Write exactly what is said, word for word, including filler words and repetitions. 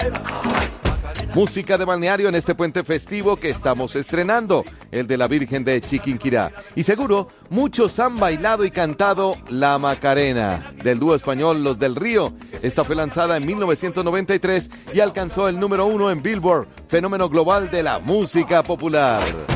Música de balneario en este puente festivo que estamos estrenando, el de la Virgen de Chiquinquirá. Y seguro, muchos han bailado y cantado La Macarena, del dúo español Los del Río. Esta fue lanzada en mil novecientos noventa y tres y alcanzó el número uno en Billboard, fenómeno global de la música popular.